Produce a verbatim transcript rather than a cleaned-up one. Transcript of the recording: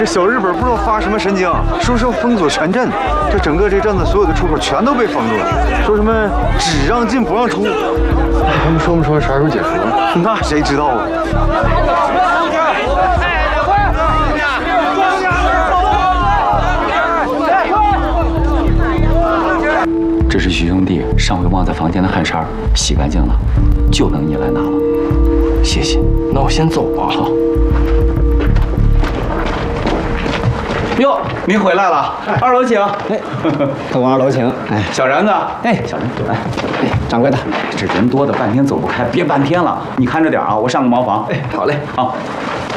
这小日本不知道发什么神经，说是要封锁全镇，这整个这镇子所有的出口全都被封住了，说什么只让进不让出。他们说没说啥时候解除？那谁知道啊？ 这是徐兄弟上回忘在房间的汗衫，洗干净了，就等你来拿了。谢谢。 那我先走了。 好。哟，您回来了，二楼请。 哎，客官二楼请。哎， 小然子， 哎， 小然，来， 哎，掌柜的， 这人多的半天走不开，别半天了，你看着点啊，我上个茅房。 哎，好嘞， 好。